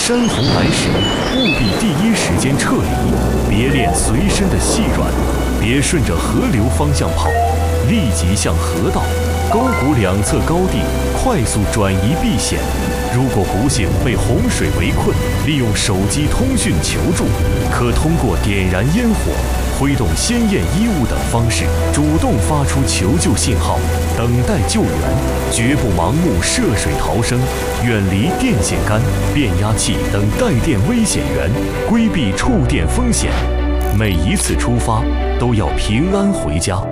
山洪来时，务必第一时间撤离，别练随身的细软，别顺着河流方向跑，立即向河道、沟谷两侧高地快速转移避险。如果不幸被洪水围困，利用手机通讯求助，可通过点燃烟火、挥动鲜艳衣物等方式，主动发出求救信号，等待救援，绝不盲目涉水逃生，远离电线杆、变压器等带电危险源，规避触电风险。每一次出发都要平安回家。